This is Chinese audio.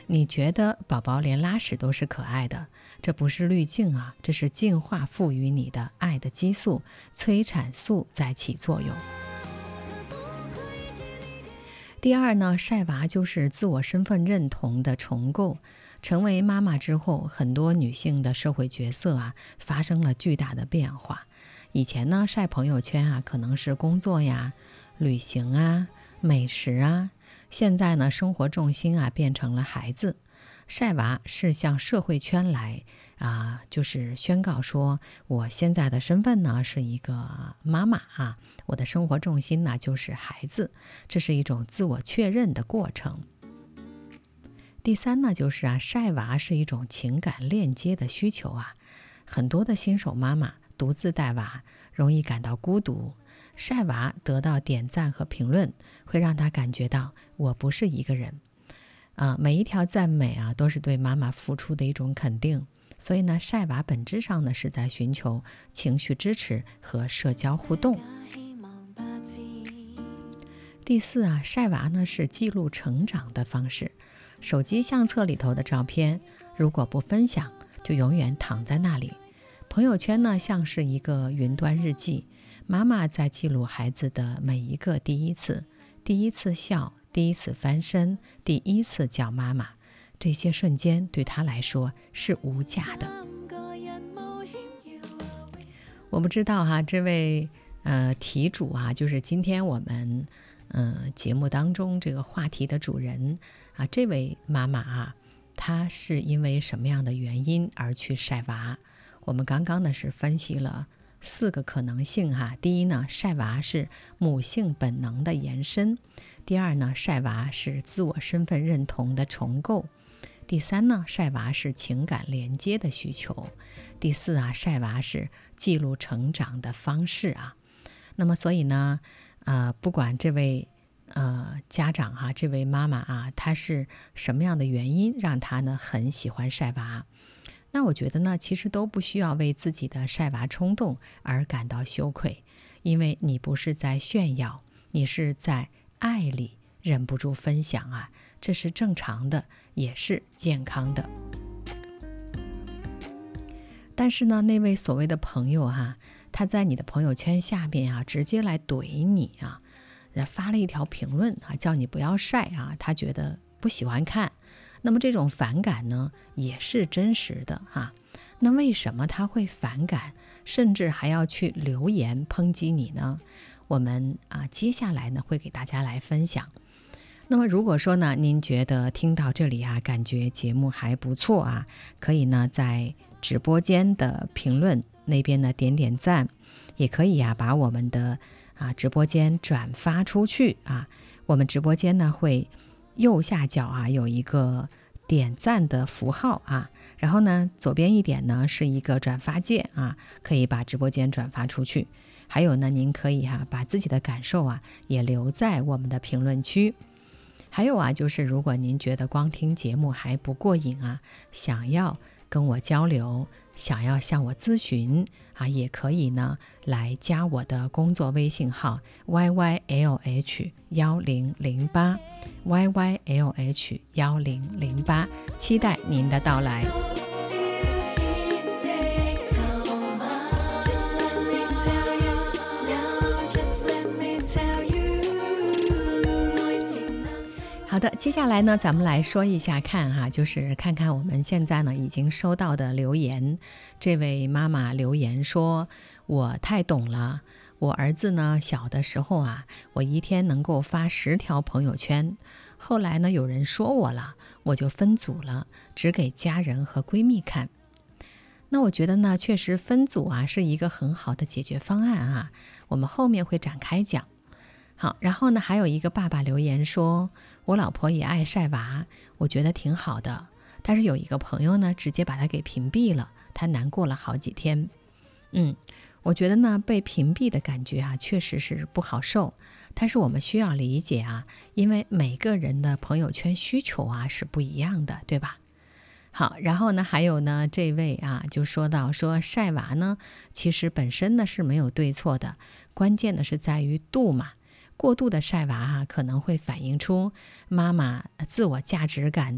你觉得宝宝连拉屎都是可爱的，这不是滤镜啊，这是进化赋予你的爱的激素催产素在起作用。第二呢，晒娃就是自我身份认同的重构。成为妈妈之后，很多女性的社会角色啊发生了巨大的变化。以前呢，晒朋友圈啊可能是工作呀、旅行啊、美食啊，现在呢，生活重心啊变成了孩子。晒娃是向社会圈来就是宣告说，我现在的身份呢是一个妈妈啊，我的生活重心呢就是孩子，这是一种自我确认的过程。第三呢，就是晒娃是一种情感链接的需求啊。很多的新手妈妈独自带娃，容易感到孤独。晒娃得到点赞和评论，会让她感觉到我不是一个人。每一条赞美啊，都是对妈妈付出的一种肯定。所以呢，晒娃本质上呢是在寻求情绪支持和社交互动。第四啊，晒娃呢是记录成长的方式。手机相册里头的照片，如果不分享，就永远躺在那里。朋友圈呢，像是一个云端日记，妈妈在记录孩子的每一个第一次，第一次笑，第一次翻身，第一次叫妈妈，这些瞬间对她来说是无价的。我不知道这位题主就是今天我们节目当中这个话题的主人这位妈妈她是因为什么样的原因而去晒娃？我们刚刚呢是分析了4个可能性第一呢，晒娃是母性本能的延伸；第二呢，晒娃是自我身份认同的重构；第三呢，晒娃是情感连接的需求；第四晒娃是记录成长的方式那么所以呢不管这位家长这位妈妈她是什么样的原因让她呢很喜欢晒娃，那我觉得呢其实都不需要为自己的晒娃冲动而感到羞愧，因为你不是在炫耀，你是在爱里忍不住分享这是正常的，也是健康的。但是呢，那位所谓的朋友他在你的朋友圈下面直接来怼你发了一条评论叫你不要晒他觉得不喜欢看。那么这种反感呢也是真实的那为什么他会反感，甚至还要去留言抨击你呢？我们接下来呢会给大家来分享。那么如果说呢您觉得听到这里感觉节目还不错可以呢在直播间的评论那边呢点点赞，也可以把我们的直播间转发出去我们直播间呢会右下角有一个点赞的符号然后呢左边一点呢是一个转发键可以把直播间转发出去。还有呢您可以把自己的感受也留在我们的评论区。还有就是如果您觉得光听节目还不过瘾想要跟我交流，想要向我咨询也可以呢来加我的工作微信号 YYLH1008 YYLH1008， 期待您的到来。好的，接下来呢咱们来说一下看就是看看我们现在呢已经收到的留言。这位妈妈留言说，我太懂了，我儿子呢小的时候我一天能够发10条朋友圈，后来呢有人说我了，我就分组了，只给家人和闺蜜看。那我觉得呢确实分组是一个很好的解决方案我们后面会展开讲。好，然后呢还有一个爸爸留言说，我老婆也爱晒娃，我觉得挺好的，但是有一个朋友呢直接把他给屏蔽了，他难过了好几天。我觉得呢被屏蔽的感觉确实是不好受，但是我们需要理解因为每个人的朋友圈需求是不一样的，对吧？好，然后呢还有呢这位就说到说晒娃呢其实本身呢是没有对错的，关键的是在于度嘛。过度的晒娃可能会反映出妈妈自我价值感